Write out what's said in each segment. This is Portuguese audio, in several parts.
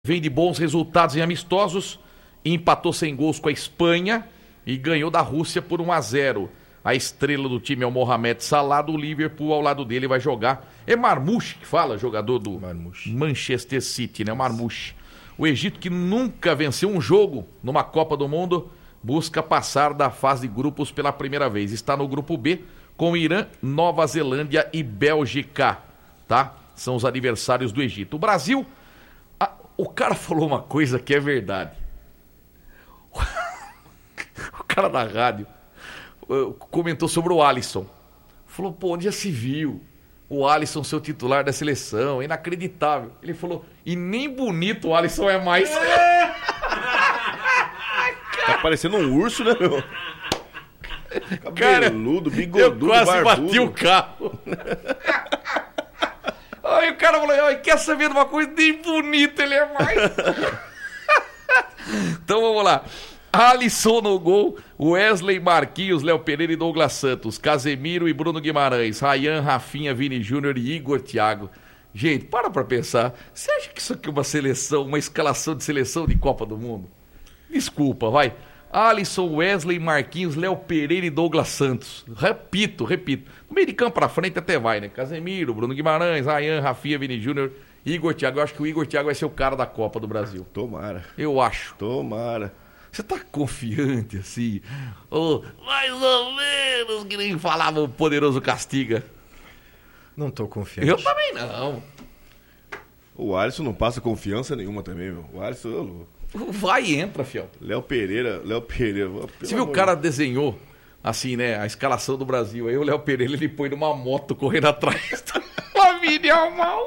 Vem de bons resultados em amistosos, empatou sem gols com a Espanha e ganhou da Rússia por 1-0. A estrela do time é o Mohamed Salah, do Liverpool. Ao lado dele vai jogar, é Marmoush que fala, jogador do Manchester City, né? Marmoush. O Egito, que nunca venceu um jogo numa Copa do Mundo, busca passar da fase de grupos pela primeira vez. Está no grupo B com Irã, Nova Zelândia e Bélgica, tá? São os adversários do Egito. O Brasil, o cara falou uma coisa que é verdade. O cara da rádio comentou sobre o Alisson. Falou, pô, onde já se viu o Alisson ser o titular da seleção? Inacreditável. Ele falou, e nem bonito o Alisson é mais. Tá parecendo um urso, né, meu? Cabeludo, bigodudo, eu quase barbudo. bati o carro. Aí o cara falou, quer saber de uma coisa? Nem bonito ele é mais. Então vamos lá. Alisson no gol, Wesley, Marquinhos, Léo Pereira e Douglas Santos, Casemiro e Bruno Guimarães, Ryan, Rafinha, Vini Júnior e Igor Thiago. Gente, para pensar. Você acha que isso aqui é uma seleção, uma escalação de seleção de Copa do Mundo? Desculpa, vai. Alisson, Wesley, Marquinhos, Léo Pereira e Douglas Santos. Repito. No meio de campo pra frente até vai, né? Casemiro, Bruno Guimarães, Ryan, Rafinha, Vini Júnior, Igor Thiago. Eu acho que o Igor Thiago vai ser o cara da Copa do Brasil. Tomara. Eu acho. Tomara. Você tá confiante assim? Mais ou menos que nem falava o poderoso Castiga. Não tô confiante. Eu também não. O Alisson não passa confiança nenhuma também, meu. O Alisson... Vai e entra, fiel. Léo Pereira. Você viu o cara desenhou, assim, né, a escalação do Brasil. Aí o Léo Pereira, ele põe numa moto correndo atrás. Lamine mal.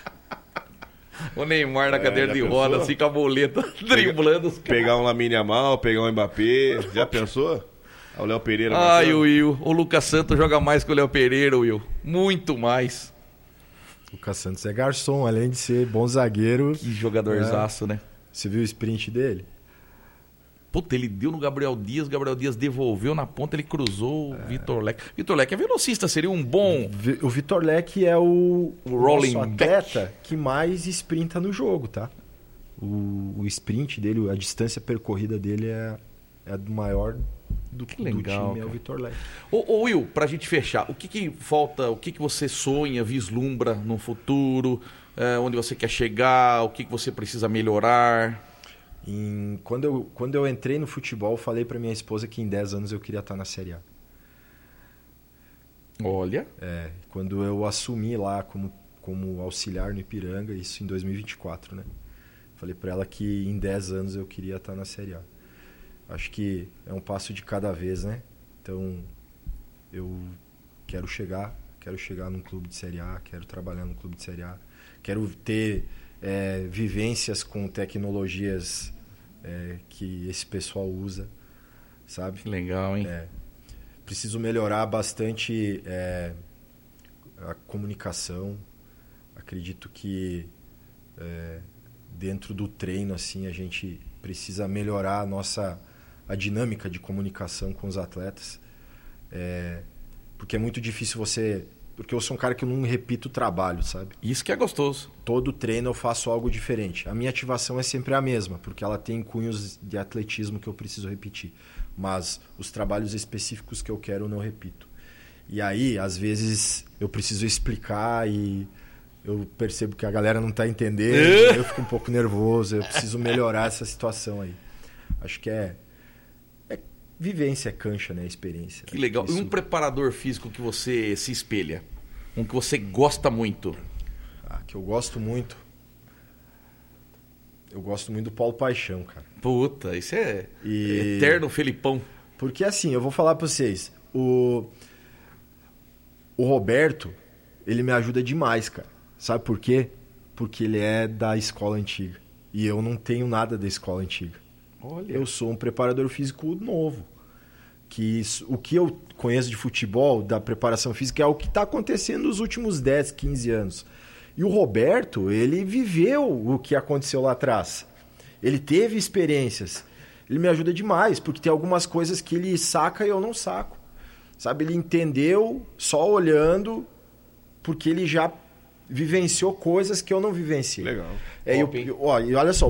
O Neymar na cadeira de roda, assim, com a boleta, driblando os caras. Pegar um Lamine Yamal, pegar um Mbappé. Já pensou? O Léo Pereira. Ai, Will. O Lucas Santos joga mais que o Léo Pereira, Will. Muito mais. O Lucas Santos é garçom, além de ser bom zagueiro. Que jogadorzaço, né? Você viu o sprint dele? Puta, ele deu no Gabriel Dias devolveu na ponta, ele cruzou o Vitor Leque. Vitor Leque é velocista, seria um bom... O Vitor Leque é o rolling atleta que mais sprinta no jogo, tá? O sprint dele, a distância percorrida dele é do maior do time, é o Vitor Leque. Ô Will, pra gente fechar, o que falta, o que você sonha, vislumbra no futuro, onde você quer chegar, o que você precisa melhorar? Quando eu entrei no futebol, eu falei pra minha esposa que em 10 anos eu queria estar na Série A. Olha. Quando eu assumi lá como auxiliar no Ipiranga, isso em 2024, né? Falei pra ela que em 10 anos eu queria estar na Série A. Acho que é um passo de cada vez, né? Então, eu quero chegar num clube de Série A, quero trabalhar num clube de Série A, quero ter vivências com tecnologias que esse pessoal usa, sabe? Legal, hein? Preciso melhorar bastante a comunicação. Acredito que dentro do treino assim, a gente precisa melhorar a dinâmica de comunicação com os atletas. Porque é muito difícil porque eu sou um cara que eu não repito o trabalho, sabe? Isso que é gostoso. Todo treino eu faço algo diferente. A minha ativação é sempre a mesma, porque ela tem cunhos de atletismo que eu preciso repetir. Mas os trabalhos específicos que eu quero eu não repito. E aí, às vezes, eu preciso explicar e eu percebo que a galera não está entendendo, eu fico um pouco nervoso, eu preciso melhorar essa situação aí. Acho que é vivência, é cancha, né? Experiência. Que legal. E um preparador físico que você se espelha? Um que você gosta muito? Que eu gosto muito. Eu gosto muito do Paulo Paixão, cara. Puta, isso é eterno Felipão. Porque assim, eu vou falar pra vocês. O Roberto, ele me ajuda demais, cara. Sabe por quê? Porque ele é da escola antiga. E eu não tenho nada da escola antiga. Olha. Eu sou um preparador físico novo. O que eu conheço de futebol, da preparação física, é o que está acontecendo nos últimos 10, 15 anos. E o Roberto, ele viveu o que aconteceu lá atrás. Ele teve experiências. Ele me ajuda demais, porque tem algumas coisas que ele saca e eu não saco. Sabe, ele entendeu só olhando, porque ele já vivenciou coisas que eu não vivenciei. Legal. E olha só,